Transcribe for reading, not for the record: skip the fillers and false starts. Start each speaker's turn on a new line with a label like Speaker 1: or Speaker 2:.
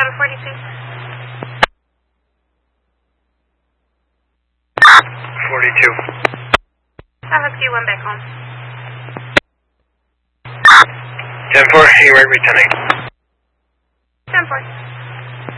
Speaker 1: 42.
Speaker 2: 42.
Speaker 1: Have Husky 1 back home.
Speaker 2: 10-4, you right, returning.